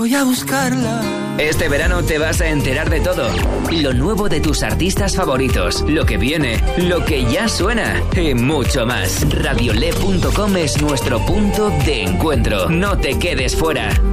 Voy a buscarla. Este verano te vas a enterar de todo. Lo nuevo de tus artistas favoritos, lo que viene, lo que ya suena y mucho más. Radiolé.com es nuestro punto de encuentro. No te quedes fuera.